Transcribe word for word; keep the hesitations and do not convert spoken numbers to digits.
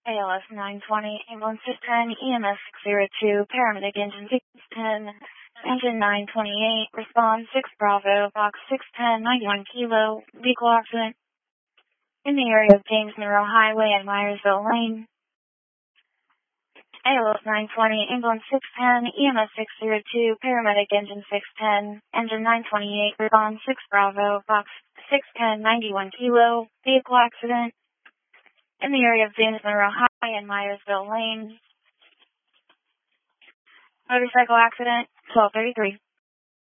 A L S nine twenty, ambulance six ten, E M S six zero two, paramedic engine six ten, engine nine twenty-eight, respond six Bravo, box six ten, ninety-one kilo, vehicle accident in the area of James Monroe Highway and Myersville Lane. A L S nine twenty, ambulance six ten, E M S six zero two, paramedic engine six ten, engine nine twenty-eight, respond six Bravo, box six ten, ninety-one kilo, vehicle accident in the area of James Monroe High and Myersville Lane. Motorcycle accident, twelve thirty-three.